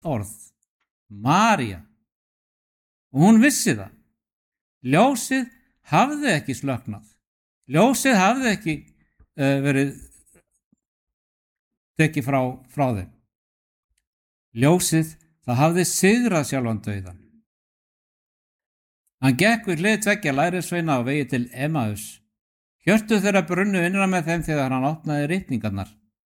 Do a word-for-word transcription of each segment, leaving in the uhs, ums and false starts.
orð, María. Og hún vissi það. Ljósið hafði ekki slöknað. Ljósið hafði ekki uh, verið tekið frá, frá þeim. Ljósið, það hafði sigrað sjálfan dauðan. Hann gekk við hlið tveggja lærisveina á vegi til Emmaus. Hjörtu þeirra brunnu innra með þeim þegar hann opnaði ritningarnar.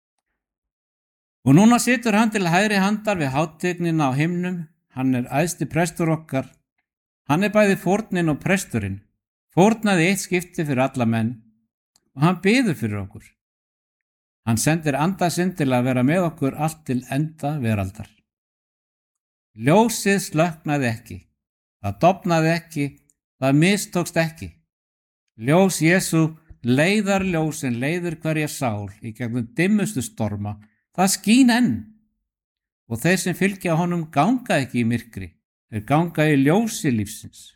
Og núna situr hann til hægri handar við hátignina á himnum. Hann er æðsti prestur okkar. Hann er bæði fórnin og presturinn. Fórnaði eitt skipti fyrir alla menn og hann biður fyrir okkur. Hann sendir anda sinn til að vera með okkur allt til enda veraldar. Ljósið slöknaði ekki. Það dofnaði ekki. Það mistókst ekki. Ljós Jesú leiðar ljós en leiðir hverja sál í gegnum dimmustu storma. Það skín enn. Og þeir sem fylgja honum ganga ekki í myrkri. Þeir ganga í ljósi lífsins.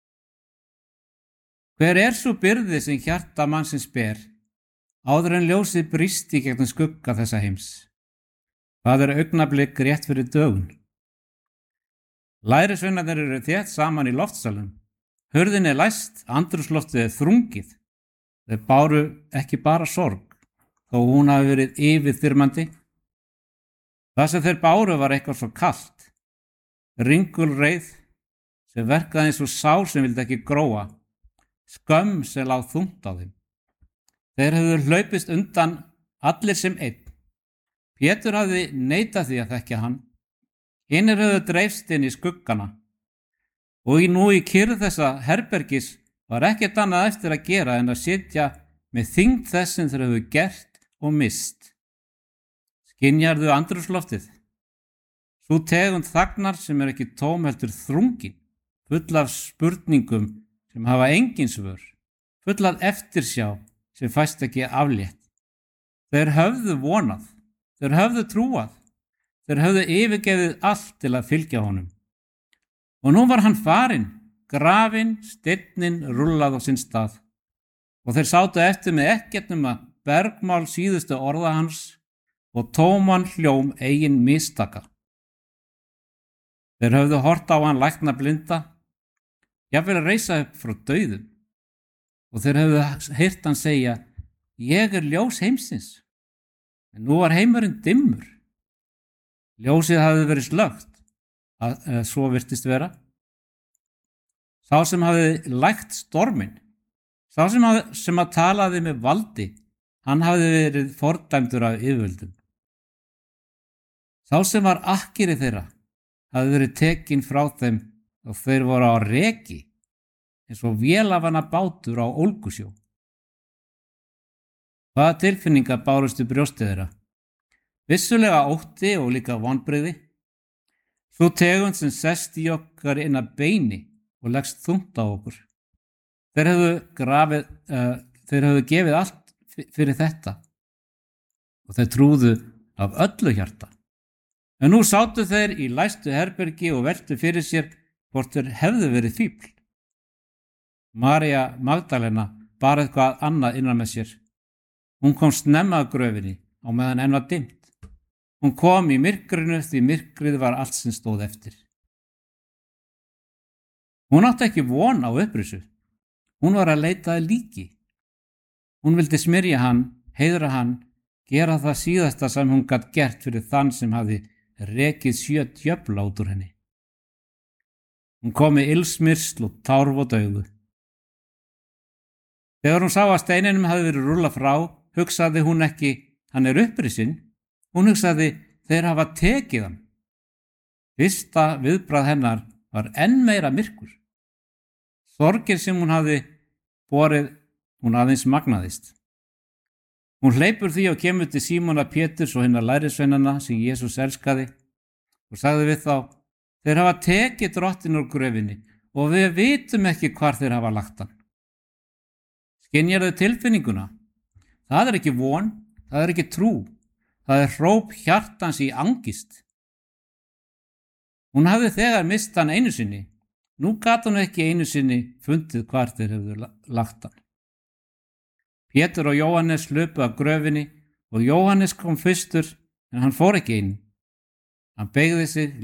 Hver er svo byrði sem hjarta mannsins ber, áður en ljósið brýst í gegnum skugga þessa heims? Það er augnablik rétt fyrir dögun. Lærisveinarnir eru þétt saman í loftsalum. Hurðin er læst, andrúmsloftið er þrungið. Þeir báru ekki bara sorg, þó hún hafi verið yfirþyrmandi. Það sem þeir báru var eitthvað svo kalt, ringulreið sem verkaði eins og sár sem vildi ekki gróa, skömm sem lá þungt á þeim. Þeir hefðu hlaupist undan allir sem einn. Pétur hafði neitað því að þekkja hann. Hinir hefðu dreifst inn í skuggana. Og í nú í kyrrð þessa herbergis var ekkert annað eftir að gera en að sitja með þyngd þess sem þeir hefðu gert og mist. Skynjarðu andrúmsloftið? Sú tegund þagnar sem er ekki tóm heldur þrungin, full af spurningum sem hafa engin svör, full af eftirsjá sem fæst ekki aflétt. Þeir höfðu vonað, þeir höfðu trúað, þeir höfðu yfirgefið allt til að fylgja honum. Og nú var hann farinn, grafinn, steinninn rullað á sinn stað. Og þeir sátu eftir með ekkert nema bergmál síðustu orða hans og tóman hljóm eigin mistaka. Þeir höfðu hort á hann lækna blinda, jafnvel að reisa upp frá dauðum. Og þeir höfðu heyrt hann segja, ég er ljós heimsins. En nú var heimurinn dimmur. Ljósið hafði verið slökkt, að, að svo virtist vera. Sá sem hafði lægt storminn, sá sem, hafði, sem að talaði með valdi, hann hafði verið fordæmdur af yfirvöldum. Sá sem var akkeri þeirra, hafði verið tekinn frá þeim og þeir voru á reki, eins og vélafanna bátur á ólgusjó. Hvaða tilfinningar bárustu brjóstið þeirra? Vissulega ótti og líka vonbrigði. Sú tegund sem sest í okkar inn að beini og leggst þungt á okkur. Þeir höfðu, grafið, uh, þeir höfðu gefið allt fyrir þetta og þeir trúðu af öllu hjarta. En nú sátu þeir í læstu herbergi og veltu fyrir sér hvort þeir hefðu verið fífl. María Magdalena bar eitthvað annað innan með sér. Hún kom snemma að gröfinni á meðan enn var dimmt. Hún kom í myrkrinu því myrkrið var allt sem stóð eftir. Hún átti ekki von á upprisu. Hún var að leita að líki. Hún vildi smyrja hann, heiðra hann, gera það síðasta sem hún gat gert fyrir þann sem hafði rekið sjö djöfla út úr henni. Hún kom með ilsmyrsl og tárvot augu. Þegar hún sá að steininum hafði verið rúllað frá, hugsaði hún ekki, hann er upprisinn. Hún hugsaði, þeir hafa tekið hann. Fyrsta viðbragð hennar var enn meira myrkur. Sorgin sem hún hafði borið, hún aðeins magnaðist. Hún hleypur því og kemur til Símona Péturs og hinna lærisveinanna sem Jesús elskaði og sagði við þá, þeir hafa tekið drottinn úr gröfinni og við vitum ekki hvar þeir hafa lagt hann. Skynjarðu tilfinninguna? Það er ekki von, það er ekki trú. Það er hróp hjartans í angist. Hún hafði þegar mist hann einu sinni. Nú gat hún ekki einu sinni fundið hvar þeir hefðu lagt hann. Pétur og Jóhannes hlupu af gröfinni og Jóhannes kom fyrstur en hann fór ekki inn. Hann beygði sig